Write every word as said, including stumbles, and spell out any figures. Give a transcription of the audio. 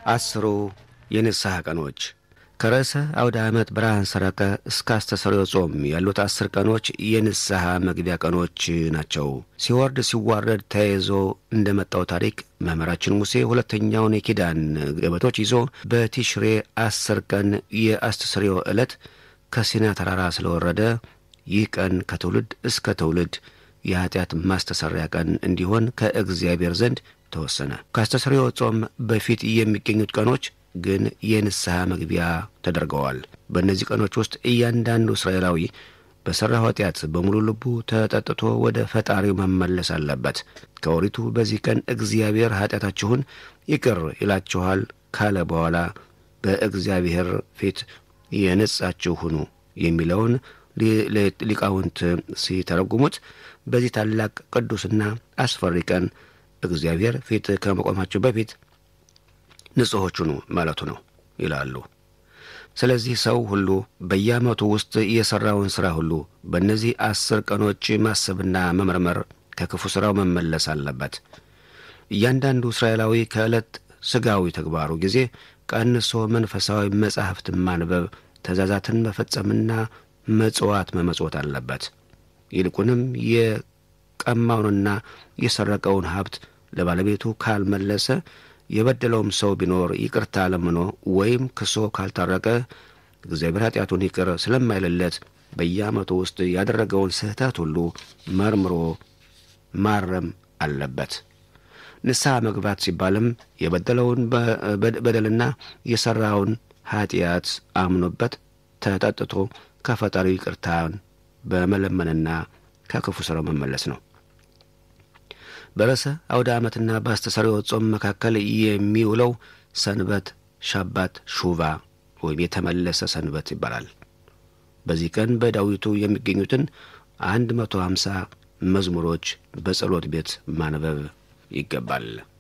አስሩ የንስሐ ቀኖች ከርዕሰ አውደ ዓመት ብርሃን ሰረቀ እስከ አስተስርዮ ጾም ያሉት አስር ቀኖች የንስሐ መግቢያ ቀኖች ናቸው። ሲወርድ ሲዋረድ ተያይዞ እንደመጣው ታሪክ መምህራችን ሙሴ ሁለተኛውን የኪዳን ገበቶች ይዞ በቲሽሬ አስር ቀን የአስተስርዮ ዕለት ከሲና ተራራ ስለወረደ ይህ ቀን ከትውልድ እስከ ትውልድ የኃጢአት ማስተሰሪያ ቀን እንዲሆን ከእግዚአብሔር ዘንድ ተወሰነ። ከአስተስርዮ ጾም በፊት የሚገኙት ቀኖች ግን የንስሐ መግቢያ ተደርገዋል። በእነዚህ ቀኖች ውስጥ እያንዳንዱ እስራኤላዊ በሠራው ኃጢአት በሙሉ ልቡ ተጠጥቶ ወደ ፈጣሪው መመለስ አለበት። ከኦሪቱ በዚህ ቀን እግዚአብሔር ኃጢአታችሁን ይቅር ይላችኋል ካለ በኋላ በእግዚአብሔር ፊት የነጻችሁ ሁኑ የሚለውን ሊቃውንት ሲተረጉሙት በዚህ ታላቅ ቅዱስና አስፈሪ ቀን እግዚአብሔር ፊት ከመቆማችሁ በፊት ንጹሖች ሁኑ ማለቱ ነው ይላሉ። ስለዚህ ሰው ሁሉ በየዓመቱ ውስጥ የሠራውን ሥራ ሁሉ በእነዚህ አስር ቀኖች ማሰብና መመርመር ከክፉ ሥራው መመለስ አለበት። እያንዳንዱ እስራኤላዊ ከዕለት ሥጋዊ ተግባሩ ጊዜ ቀንሶ መንፈሳዊ መጻሕፍትን ማንበብ፣ ትእዛዛትን መፈጸምና መጽዋት መመጽወት አለበት። ይልቁንም የቀማውንና የሰረቀውን ሀብት ለባለቤቱ ካልመለሰ የበደለውም ሰው ቢኖር ይቅርታ ለምኖ ወይም ክሶ ካልታረቀ እግዚአብሔር ኃጢአቱን ይቅር ስለማይልለት በየዓመቱ ውስጥ ያደረገውን ስህተት ሁሉ መርምሮ ማረም አለበት። ንስሐ መግባት ሲባልም የበደለውን በደልና የሠራውን ኃጢአት አምኖበት ተጠጥቶ ከፈጣሪው ይቅርታን በመለመንና ከክፉ ሥራው መመለስ ነው። በርዕሰ አውደ ዓመትና በአስተስርዮ ጾም መካከል የሚውለው ሰንበት ሻባት ሹቫ ወይም የተመለሰ ሰንበት ይባላል። በዚህ ቀን በዳዊቱ የሚገኙትን አንድ መቶ ሃምሳ መዝሙሮች በጸሎት ቤት ማንበብ ይገባል።